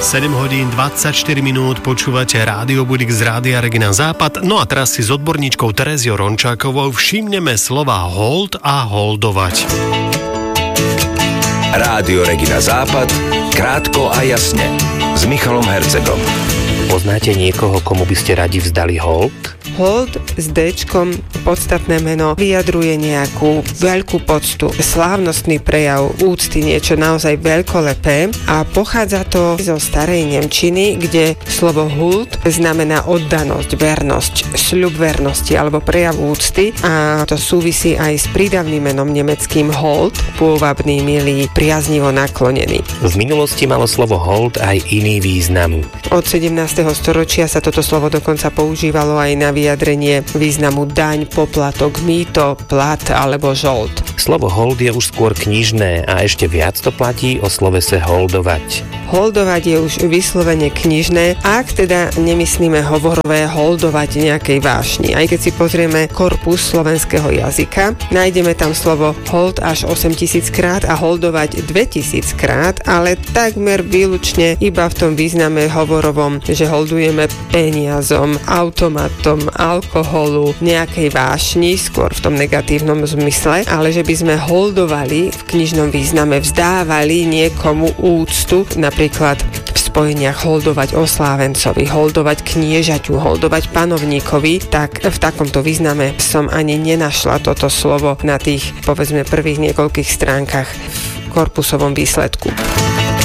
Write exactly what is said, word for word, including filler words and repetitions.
sedem hodín dvadsaťštyri minút, počúvate Rádio Budík z Rádia Regina Západ. No a teraz si s odborníčkou Tereziou Rončákovou všimneme slova hold a holdovať. Rádio Regina Západ, krátko a jasne, s Michalom Hercegom. Poznáte niekoho, komu by ste radi vzdali hold? Hold s Dčkom, podstatné meno, vyjadruje nejakú veľkú poctu, slávnostný prejav úcty, niečo naozaj veľkolepé a pochádza to zo starej nemčiny, kde slovo huld znamená oddanosť, vernosť, sľub vernosti alebo prejav úcty a to súvisí aj s prídavným menom nemeckým hold, pôvabný, milý, priaznivo naklonený. V minulosti malo slovo hold aj iný význam. Od sedemnásteho storočia sa toto slovo dokonca používalo aj na vyjadrenie významu daň, poplatok, mýto, plat alebo žold. Slovo hold je už skôr knižné a ešte viac to platí o slovese holdovať. Holdovať je už vyslovene knižné, ak teda nemyslíme hovorové holdovať nejakej vášni. Aj keď si pozrieme korpus slovenského jazyka, nájdeme tam slovo hold až osemtisíc krát a holdovať dvetisíc krát, ale takmer výlučne iba v tom význame hovorovom, že holdujeme peniazom, automatom, alkoholu, nejakej vášni, skôr v tom negatívnom zmysle, ale že by sme holdovali v knižnom význame, vzdávali niekomu úctu, napríklad v spojeniach holdovať oslávencovi, holdovať kniežaťu, holdovať panovníkovi, tak v takomto význame som ani nenašla toto slovo na tých, povedzme, prvých niekoľkých stránkach v korpusovom výsledku.